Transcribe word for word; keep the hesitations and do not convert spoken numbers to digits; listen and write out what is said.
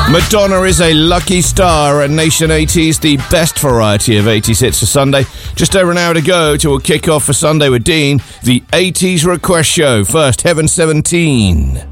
Madonna is a lucky star at Nation eighties, the best variety of eighties hits for Sunday. Just over an hour to go till we'll kick off for Sunday with Dean, the eighties Request Show. First, Heaven seventeen.